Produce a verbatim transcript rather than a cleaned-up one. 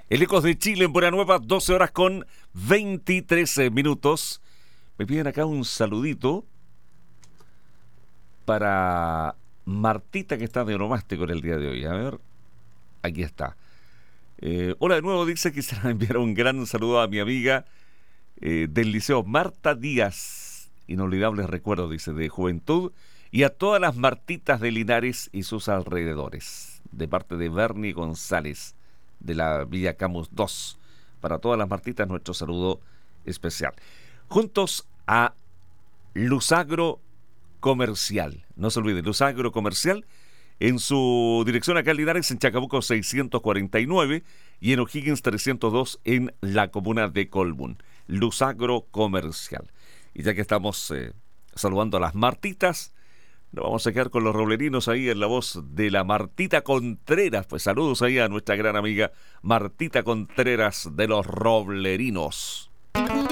El Ecos de Chile en Buena Nueva, doce horas con veintitrés minutos. Me piden acá un saludito para Martita, que está de onomástico en el día de hoy. A ver, aquí está. Eh, hola de nuevo, dice, quisiera enviar un gran saludo a mi amiga eh, del liceo, Marta Díaz. Inolvidables recuerdos, dice, de juventud. Y a todas las Martitas de Linares y sus alrededores. De parte de Bernie González, de la Villa Camus dos. Para todas las Martitas, nuestro saludo especial. Juntos a Luzagro Comercial. No se olvide, Luzagro Comercial, en su dirección acá en Linares, en Chacabuco seiscientos cuarenta y nueve y en O'Higgins trescientos dos en la comuna de Colbún. Luzagro Comercial. Y ya que estamos eh, saludando a las Martitas, nos vamos a quedar con los roblerinos ahí en la voz de la Martita Contreras. Pues saludos ahí a nuestra gran amiga Martita Contreras de los Roblerinos.